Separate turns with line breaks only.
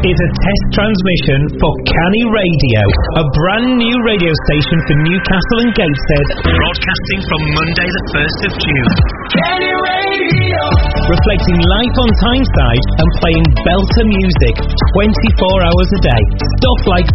is a test transmission for Canny Radio, a brand new radio station for Newcastle and Gateshead, broadcasting from Monday the 1st of June. Canny Radio! Reflecting life on Tyneside and playing belter music 24 hours a day. Stuff like